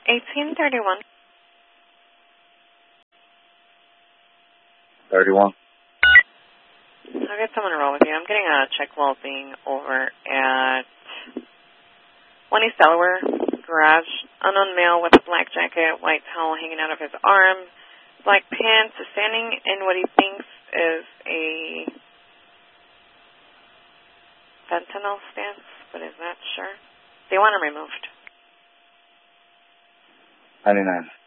1831. 31. I'll get someone to roll with you. I'm getting a check well-being over at 1 East Delaware Garage. Unknown male with a black jacket, white towel hanging out of his arm, black pants, standing in what he thinks is a fentanyl stance, but is that sure? They want him removed. 99.